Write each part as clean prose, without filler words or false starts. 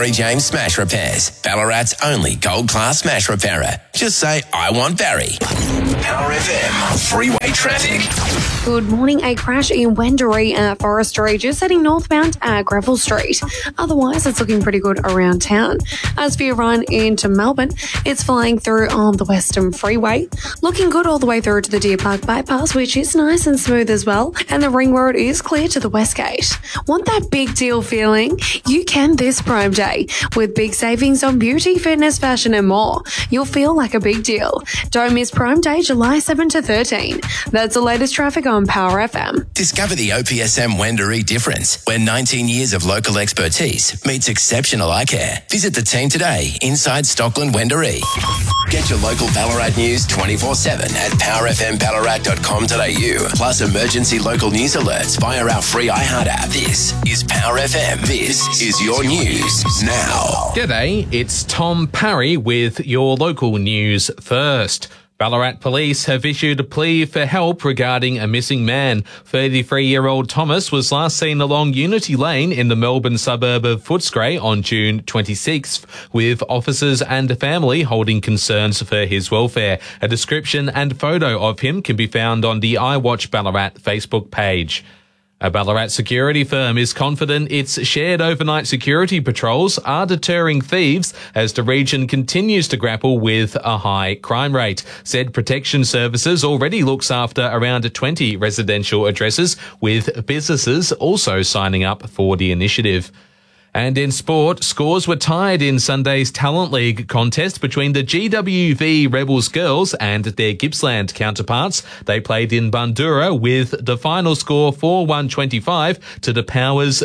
Barry James Smash Repairs, Ballarat's only gold-class smash repairer. Just say, I want Barry. Power FM, freeway traffic. Good morning. A crash in Wendouree at Forestry, just heading northbound at Greville Street. Otherwise, it's looking pretty good around town. As for your run into Melbourne, it's flying through on the Western Freeway. Looking good all the way through to the Deer Park Bypass, which is nice and smooth as well. And the Ring Road is clear to the West Gate. Want that big deal feeling? You can this Prime Day. With big savings on beauty, fitness, fashion and more. You'll feel like a big deal. Don't miss Prime Day, July 7 to 13. That's the latest traffic on Power FM. Discover the OPSM Wendouree difference, where 19 years of local expertise meets exceptional eye care. Visit the team today inside Stockland Wendouree. Get your local Ballarat news 24/7 at powerfmballarat.com.au. Plus emergency local news alerts via our free iHeart app. This is Power FM. This is your news now. G'day, it's Tom Parry with your local news first. Ballarat Police have issued a plea for help regarding a missing man. 33-year-old Thomas was last seen along Unity Lane in the Melbourne suburb of Footscray on June 26th, with officers and family holding concerns for his welfare. A description and photo of him can be found on the iWatch Ballarat Facebook page. A Ballarat security firm is confident its shared overnight security patrols are deterring thieves as the region continues to grapple with a high crime rate. Said Protection Services already looks after around 20 residential addresses, with businesses also signing up for the initiative. And in sport, scores were tied in Sunday's Talent League contest between the GWV Rebels girls and their Gippsland counterparts. They played in Bundoora with the final score 4-1-25 to the Powers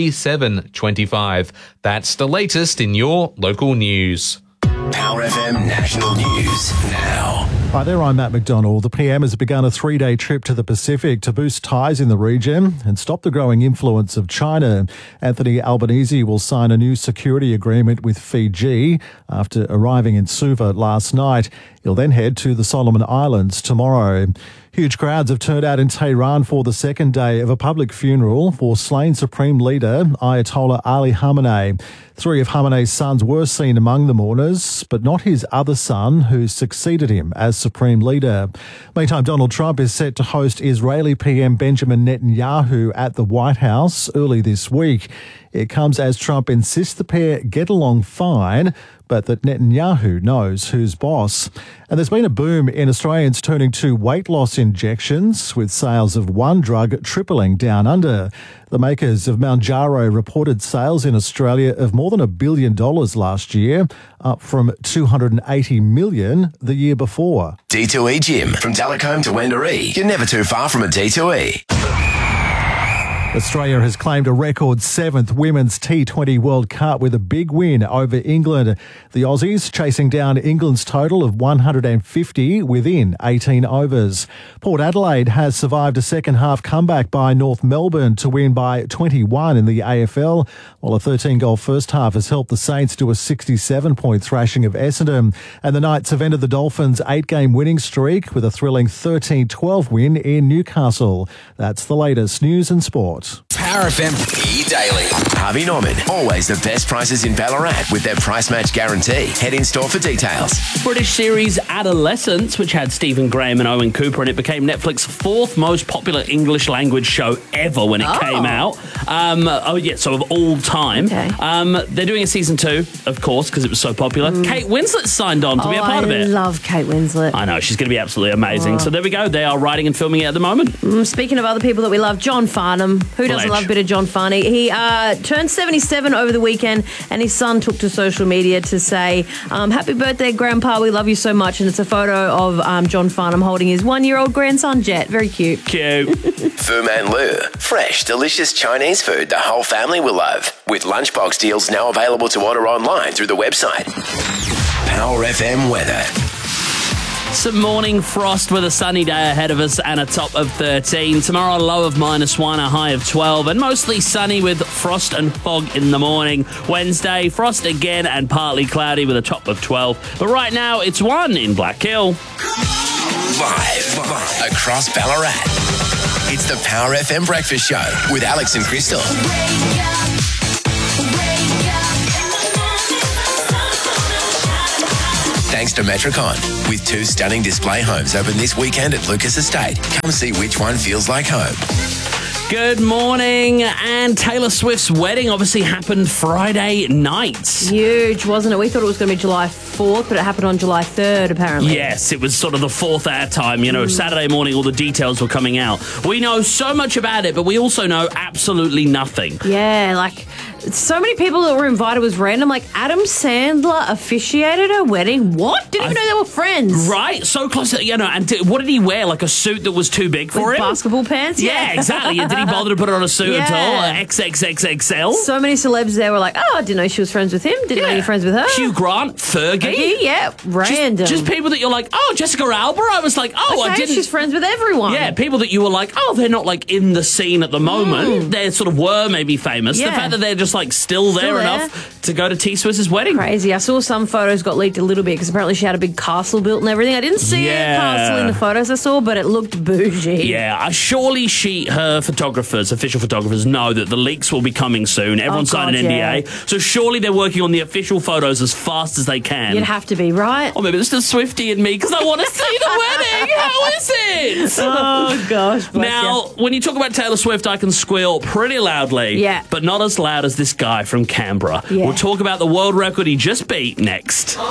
3-7-25. That's the latest in your local news. Power FM National News now. Hi there, I'm Matt McDonald. The PM has begun a 3-day trip to the Pacific to boost ties in the region and stop the growing influence of China. Anthony Albanese will sign a new security agreement with Fiji after arriving in Suva last night. He'll then head to the Solomon Islands tomorrow. Huge crowds have turned out in Tehran for the second day of a public funeral for slain Supreme Leader Ayatollah Ali Khamenei. 3 of Khamenei's sons were seen among the mourners, but not his other son, who succeeded him as Supreme Leader. Meantime, Donald Trump is set to host Israeli PM Benjamin Netanyahu at the White House early this week. It comes as Trump insists the pair get along fine, but that Netanyahu knows who's boss. And there's been a boom in Australians turning to weight loss injections, with sales of one drug tripling down under. The makers of Mounjaro reported sales in Australia of more than $1 billion last year, up from $280 million the year before. D2E Gym. From Delacombe to Wendouree, you're never too far from a D2E. Australia has claimed a record 7th Women's T20 World Cup with a big win over England. The Aussies chasing down England's total of 150 within 18 overs. Port Adelaide has survived a second-half comeback by North Melbourne to win by 21 in the AFL, while a 13-goal first half has helped the Saints do a 67-point thrashing of Essendon. And the Knights have ended the Dolphins' 8-game winning streak with a thrilling 13-12 win in Newcastle. That's the latest news and sport. Power FM E-Daily. Harvey Norman. Always the best prices in Ballarat with their price match guarantee. Head in store for details. British series Adolescence, which had Stephen Graham and Owen Cooper, and it became Netflix's 4th most popular English language show ever when it came out. So of all time. Okay. They're doing a season 2, of course, because it was so popular. Kate Winslet signed on to be a part of it. I love Kate Winslet. I know, she's going to be absolutely amazing. So there we go. They are writing and filming it at the moment. Speaking of other people that we love, John Farnham. Who doesn't love a bit of John Farney? He turned 77 over the weekend, and his son took to social media to say, happy birthday, Grandpa, we love you so much. And it's a photo of John Farnham holding his 1-year-old grandson, Jet. Very cute. Cute. Fu Man Lu. Fresh, delicious Chinese food the whole family will love. With lunchbox deals now available to order online through the website. Power FM weather. Some morning frost with a sunny day ahead of us and a top of 13. Tomorrow, a low of -1, a high of 12, and mostly sunny with frost and fog in the morning. Wednesday, frost again and partly cloudy with a top of 12. But right now, it's 1 in Black Hill. Live across Ballarat. It's the Power FM Breakfast Show with Alex and Crystal. thanks to Metricon. With 2 stunning display homes open this weekend at Lucas Estate. Come see which one feels like home. Good morning. And Taylor Swift's wedding obviously happened Friday night. Huge, wasn't it? We thought it was going to be July 4th, but it happened on July 3rd, apparently. Yes, it was sort of the 4th air time. You know, Saturday morning, all the details were coming out. We know so much about it, but we also know absolutely nothing. Yeah, like, so many people that were invited was random. Like, Adam Sandler officiated her wedding. What? Didn't even know they were friends. Right? So close to, you know, and what did he wear? Like a suit that was too big for With him? basketball pants? Yeah, exactly. Did he bother to put on a suit at all? Yeah. XXXXL? So many celebs there were like, oh, I didn't know she was friends with him. Didn't know you're friends with her. Hugh Grant, Fergie. Yeah, random. Just people that you're like, oh, Jessica Alba. I was like, oh, okay, I didn't. she's friends with everyone. Yeah, people that you were like, oh, they're not like in the scene at the moment. They sort of were maybe famous. Yeah. The fact that they're just like still there enough to go to T-Swiss's wedding. Crazy. I saw some photos got leaked a little bit because apparently she had a big castle built and everything. I didn't see a castle in the photos I saw, but it looked bougie. Yeah, surely her photographers, official photographers, know that the leaks will be coming soon. Everyone signed an NDA. So surely they're working on the official photos as fast as they can. You'd have to be, right? Or maybe it's the Swiftie in me because I want to see the wedding. How is it? Oh, gosh. Now, when you talk about Taylor Swift, I can squeal pretty loudly. Yeah. But not as loud as this guy from Canberra. Yeah. We'll talk about the world record he just beat next.